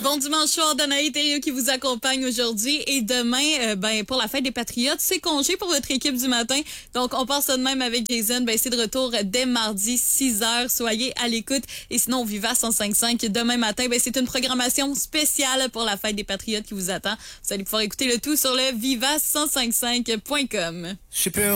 Bon dimanche soir, Danaï Thériault qui vous accompagne aujourd'hui. Et demain, pour la fête des Patriotes, c'est congé pour votre équipe du matin. Donc, on part ça de même avec Jason. C'est de retour dès mardi, 6h. Soyez à l'écoute. Et sinon, Viva 105.5 demain matin. C'est une programmation spéciale pour la fête des Patriotes qui vous attend. Vous allez pouvoir écouter le tout sur le viva105.5.com.